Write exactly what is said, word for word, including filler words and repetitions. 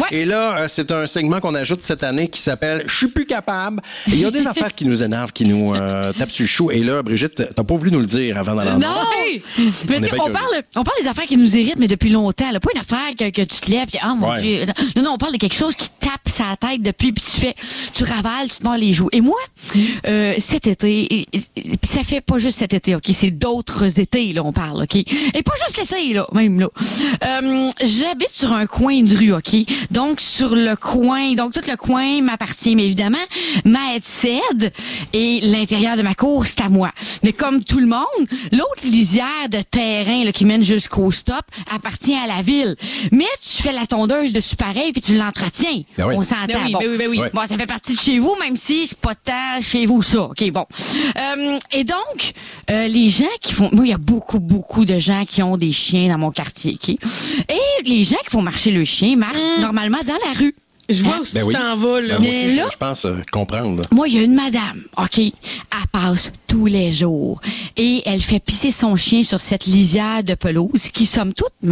Et là, euh, c'est un segment qu'on ajoute cette année qui s'appelle « Je suis plus capable ». Et il y a des affaires qui nous énervent, qui nous euh, tapent sur le chou. Et là, Brigitte, t'as pas voulu nous le dire avant d'aller en Non! ondes. Mais On tu est sais, bien on curieux. parle, on parle des affaires qui nous irritent, mais depuis longtemps. Là. Pas une affaire que, que tu te lèves et, ah, mon Ouais. Dieu. Non, non, on parle de quelque chose qui tape sa tête depuis, puis tu fais, tu ravales, tu te mords les joues. Et moi, euh, cet été, et, et, et, puis ça fait pas juste cet été, OK? C'est d'autres étés, là, on parle, OK? Et pas juste l'été, là, même, là. Euh, j'habite sur un coin de rue, OK? Donc, sur le coin, donc tout le coin m'appartient, mais évidemment, ma aide cède et l'intérieur de ma cour, c'est à moi. Mais comme tout le monde, l'autre lisière de terrain là, qui mène jusqu'au stop appartient à la ville. Mais tu fais la tondeuse de pareil puis tu l'entretiens. Ben oui. On s'entend. Ben oui, bon. ben oui, ben oui. Ouais. Bon, ça fait partie de chez vous, même si c'est pas tant chez vous ça. OK, bon. Euh, et donc, euh, les gens qui font... Moi, il y a beaucoup, beaucoup de gens qui ont des chiens dans mon quartier, OK? Et les gens qui font marcher le chien marchent normalement dans la rue. Je vois Hein? où Ben tu oui. t'en vas, là. Ben, moi Mais aussi, là- je, je pense euh, comprendre. Moi, il y a une madame, OK? Elle passe tous les jours et elle fait pisser son chien sur cette lisière de pelouse qui, somme toute,